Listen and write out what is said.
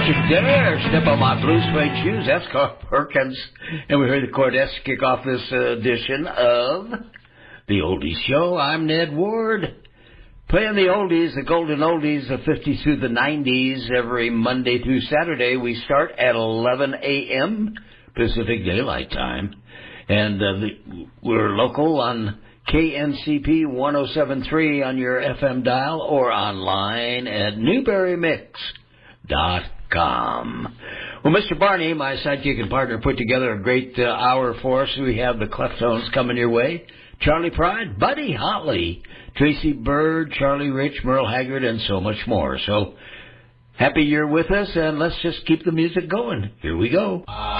you dare step on my blue suede shoes. That's Carl Perkins. And we heard the Cordettes kick off this edition of The Oldies Show. I'm Ned Ward. Playing the oldies, the golden oldies, the 50s through the 90s, every Monday through Saturday. We start at 11 a.m. Pacific Daylight Time. And we're local on KNCP 107.3 on your FM dial or online at NewberryMix.com. Well, Mr. Barney, my sidekick and partner, put together a great hour for us. We have the Cleftones coming your way. Charlie Pride, Buddy Holly, Tracy Bird, Charlie Rich, Merle Haggard, and so much more. So happy you're with us, and let's just keep the music going. Here we go.